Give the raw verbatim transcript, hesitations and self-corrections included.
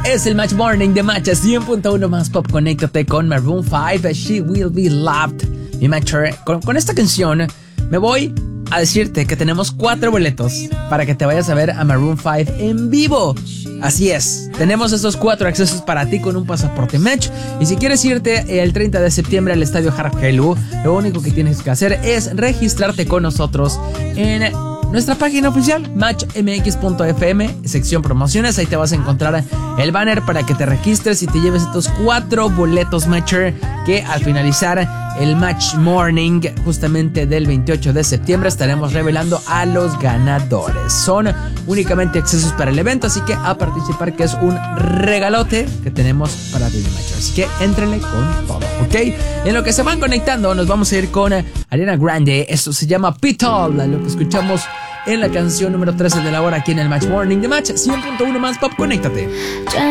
Es el Match Morning de Match cien punto uno más pop. Conéctate con Maroon cinco, She Will Be Loved. Mi Matcher, con, con esta canción me voy a decirte que tenemos cuatro boletos para que te vayas a ver a Maroon cinco en vivo. Así es, tenemos estos cuatro accesos para ti con un pasaporte Match. Y si quieres irte el treinta de septiembre al estadio Harp-Helú, lo único que tienes que hacer es registrarte con nosotros en nuestra página oficial, match m x punto f m, sección promociones. Ahí te vas a encontrar el banner para que te registres y te lleves estos cuatro boletos Matcher, que al finalizar el Match Morning justamente del veintiocho de septiembre estaremos revelando a los ganadores. Son únicamente accesos para el evento, así que a participar, que es un regalote que tenemos para ti, Matcher. Así que éntrenle con todo, ¿ok? En lo que se van conectando, nos vamos a ir con Ariana Grande. Esto se llama Pitol, lo que escuchamos en la canción número trece de la hora aquí en el Match Morning de Match cien punto uno más pop. Conéctate.